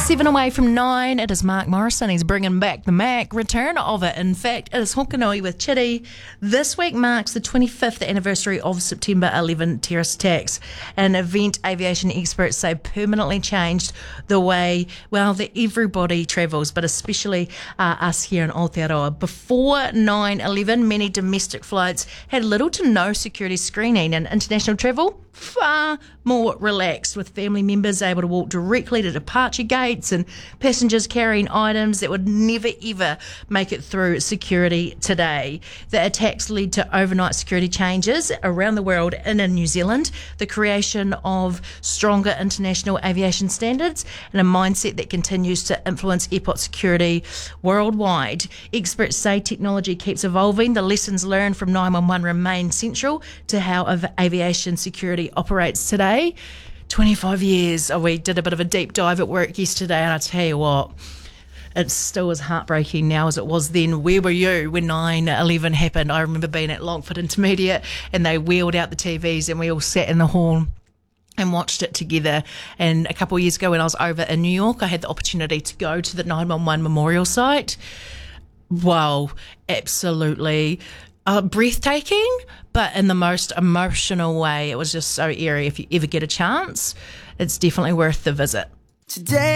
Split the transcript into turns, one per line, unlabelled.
7 away from 9, it is Mark Morrison. He's bringing back the Mac, return of it. In fact, it is Hokanui with Chitty. This week marks the 25th anniversary of September 11 terrorist attacks, an event aviation experts say permanently changed the way, that everybody travels, but especially us here in Aotearoa. Before 9/11, many domestic flights had little to no security screening, and international travel far more relaxed, with family members able to walk directly to departure gates and passengers carrying items that would never ever make it through security today. The attacks led to overnight security changes around the world and in New Zealand, the creation of stronger international aviation standards, and a mindset that continues to influence airport security worldwide. Experts say technology keeps evolving. The lessons learned from 911 remain central to how aviation security operates today. 25 years. We did a bit of a deep dive at work yesterday, and I tell you what, it's still as heartbreaking now as it was then. Where were you when 9/11 happened? I remember being at Longford Intermediate, and they wheeled out the TVs and we all sat in the hall and watched it together. And a couple of years ago when I was over in New York, I had the opportunity to go to the 911 memorial site. Wow, absolutely breathtaking, but in the most emotional way. It was just so eerie. If you ever get a chance, it's definitely worth the visit.
Today